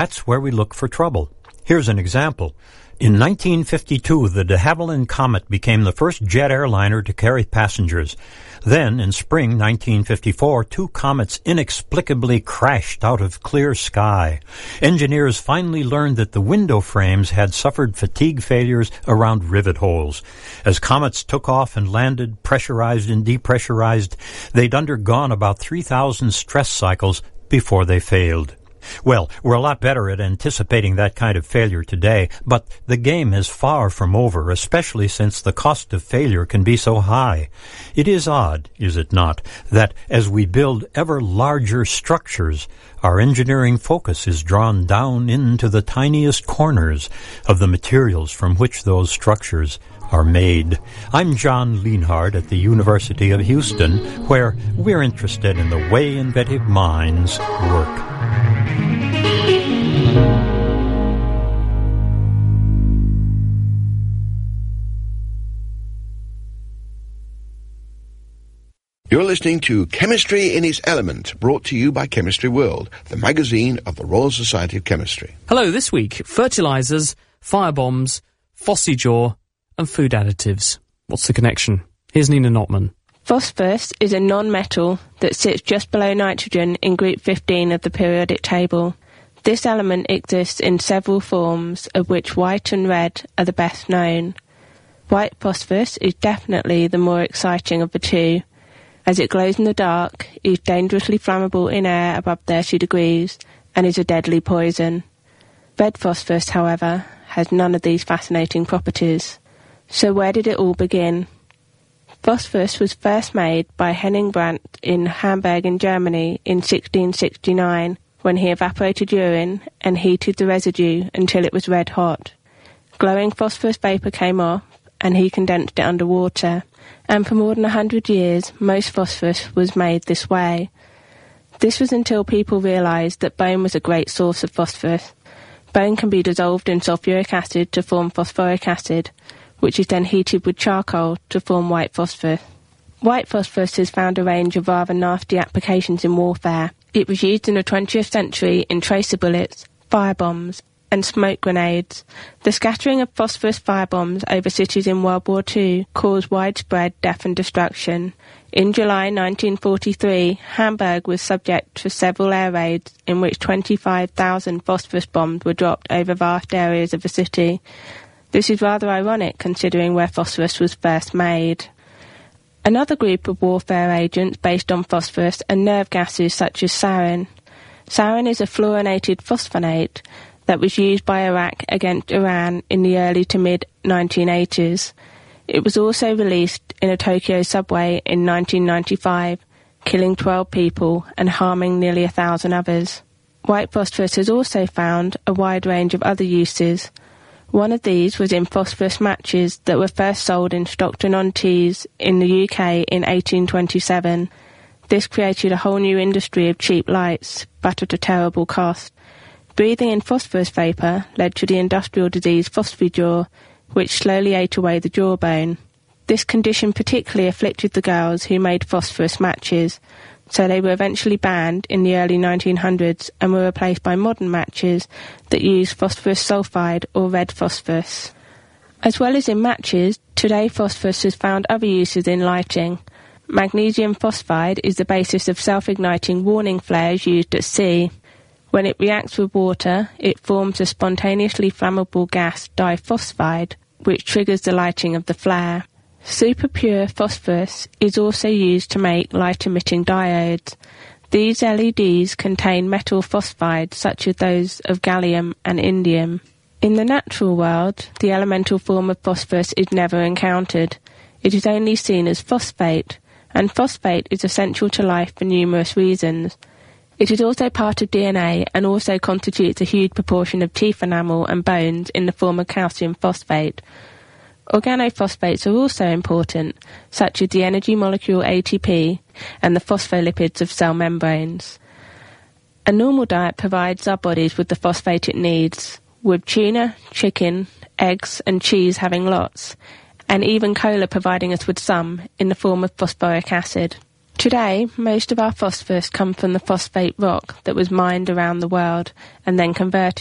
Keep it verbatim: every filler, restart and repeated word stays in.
That's where we look for trouble. Here's an example. In nineteen fifty-two, the de Havilland Comet became the first jet airliner to carry passengers. Then, in spring nineteen fifty-four, two comets inexplicably crashed out of clear sky. Engineers finally learned that the window frames had suffered fatigue failures around rivet holes. As comets took off and landed, pressurized and depressurized, they'd undergone about three thousand stress cycles before they failed. Well, we're a lot better at anticipating that kind of failure today, but the game is far from over, especially since the cost of failure can be so high. It is odd, is it not, that as we build ever larger structures, our engineering focus is drawn down into the tiniest corners of the materials from which those structures are made. I'm John Lienhard at the University of Houston, where we're interested in the way inventive minds work. You're listening to Chemistry in its Element, brought to you by Chemistry World, the magazine of the Royal Society of Chemistry. Hello, this week, fertilisers, firebombs, Phosphijor, and food additives. What's the connection? Here's Nina Notman. Phosphorus is a non-metal that sits just below nitrogen in group fifteen of the periodic table. This element exists in several forms, of which white and red are the best known. White phosphorus is definitely the more exciting of the two. As it glows in the dark, it is dangerously flammable in air above thirty degrees and is a deadly poison. Red phosphorus, however, has none of these fascinating properties. So where did it all begin? Phosphorus was first made by Henning Brandt in Hamburg in Germany in sixteen sixty-nine, when he evaporated urine and heated the residue until it was red hot. Glowing phosphorus vapour came off, and he condensed it under water, and for more than a hundred years most phosphorus was made this way. This was until people realised that bone was a great source of phosphorus. Bone can be dissolved in sulfuric acid to form phosphoric acid, which is then heated with charcoal to form white phosphorus. White phosphorus has found a range of rather nasty applications in warfare. It was used in the twentieth century in tracer bullets, firebombs, and smoke grenades. The scattering of phosphorus firebombs over cities in World War Two caused widespread death and destruction. In July nineteen forty-three, Hamburg was subject to several air raids in which twenty-five thousand phosphorus bombs were dropped over vast areas of the city. This is rather ironic considering where phosphorus was first made. Another group of warfare agents based on phosphorus are nerve gases such as sarin. Sarin is a fluorinated phosphonate that was used by Iraq against Iran in the early to mid nineteen eighties. It was also released in a Tokyo subway in nineteen ninety-five, killing twelve people and harming nearly a thousand others. White phosphorus has also found a wide range of other uses. One of these was in phosphorus matches that were first sold in Stockton-on-Tees in the U K in eighteen twenty-seven. This created a whole new industry of cheap lights, but at a terrible cost. Breathing in phosphorus vapour led to the industrial disease Phosphijor, which slowly ate away the jawbone. This condition particularly afflicted the girls who made phosphorus matches, so they were eventually banned in the early nineteen hundreds and were replaced by modern matches that use phosphorus sulfide or red phosphorus. As well as in matches, today phosphorus has found other uses in lighting. Magnesium phosphide is the basis of self-igniting warning flares used at sea. When it reacts with water, it forms a spontaneously flammable gas diphosphide, which triggers the lighting of the flare. Superpure phosphorus is also used to make light-emitting diodes. These L E Ds contain metal phosphides such as those of gallium and indium. In the natural world, the elemental form of phosphorus is never encountered. It is only seen as phosphate, and phosphate is essential to life for numerous reasons. It is also part of D N A and also constitutes a huge proportion of teeth enamel and bones in the form of calcium phosphate. Organophosphates are also important, such as the energy molecule A T P and the phospholipids of cell membranes. A normal diet provides our bodies with the phosphate it needs, with tuna, chicken, eggs and cheese having lots, and even cola providing us with some in the form of phosphoric acid. Today, most of our phosphorus come from the phosphate rock that was mined around the world and then converted